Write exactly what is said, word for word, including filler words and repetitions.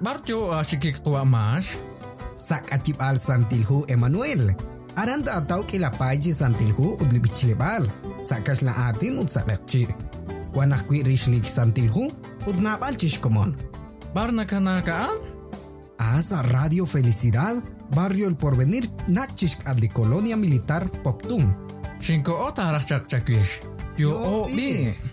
Barjo asikik tua mas. Sak acip al santilhu Emmanuel. Aranda atau kilapaji santilhu udli bichlebal. Sakas la atin ud sakakci. Wanah kui rishlik santilhu ud napal chishkomon. Barna kanakaan? Asa Radio Felicidad, Barrio El Porvenir, Nachishk al de Colonia Militar Poptum. Shinko ota arachak chakwish. Yo Yo o i. bi.